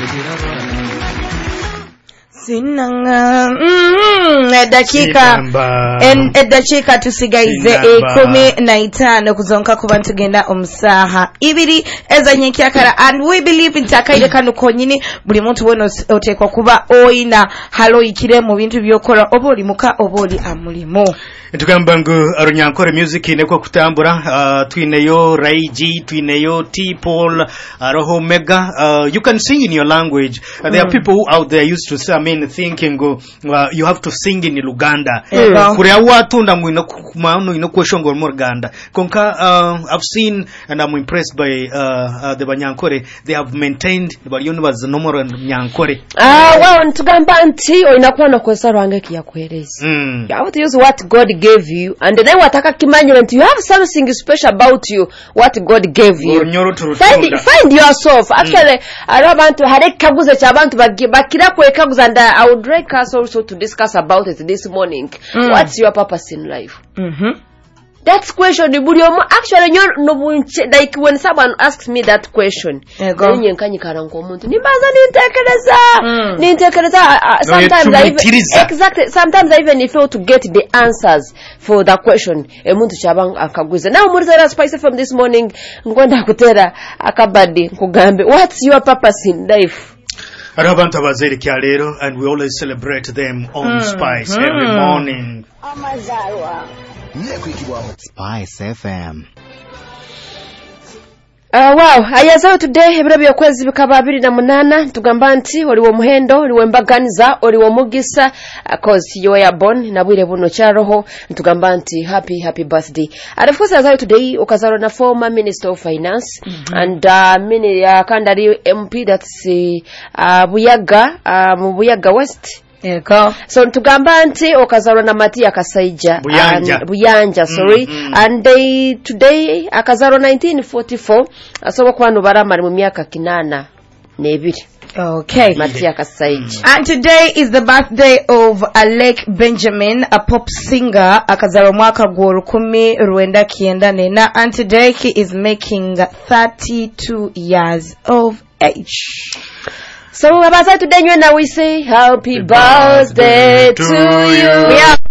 Sinanga eddakiika tusigaize 15 kuzonka ku bantu genda omusaha ibiri ezanye kyakala, and we believe in takaire kanu konyini buli muntu weno otekwa kuba oina haloyikire mu bintu byokola oba oli muka oba oli amulimo. Tugamba ngo Runyankore music neko kutambura, twineyo Raiji, twineyo T-Paul, Roho Mega. You can sing in your language. There are people who out there used to say, thinking you have to sing in Luganda. Kurea watu na maano inokueshongo mu Luganda. Konka I've seen and I'm impressed by the Banyankore. They have maintained the Bayoni was nomoro Nyankore. Well, tugamba nti oinakuwa nokwesa rwange kiyakuhereza. You have to use what God gave you, and then wataka kimanyire you have something special about you, what God gave you. Find yourself. Actually, abantu hare kaguze cy'abantu bakira kwekaguza, and I would like us also to discuss about it this morning. What's your purpose in life? That question, actually, like when someone asks me that question, sometimes I even fail to get the answers for that question. Now, Spice from this morning, what's your purpose in life? Arabanta bazeri kyalero, and we always celebrate them on Spice every morning. Spice FM. Wow, ayazayo today ebiro byokwezi bikaba 28 tugamba nti oli wo muhendo oli wembaganiza oli wo mugisa cause you were born na bwire buno charoho tugamba nti happy birthday. And of course ayazayo today okazalo na former Minister of Finance and mini kandari MP, that's Buyaga mu Buyaga West. So tugamba nti okazalo na Matia Kasaija Buyanja sorry. And today akazalo 1944 asobo kwano baramari mu myaka 8 n'ebiri. Okay. Matia Kasaija. And today is the birthday of Alec Benjamin, a pop singer, akazalo mwaka gwa 1994, and today he is making 32 years of age. So about today, we say happy birthday to you.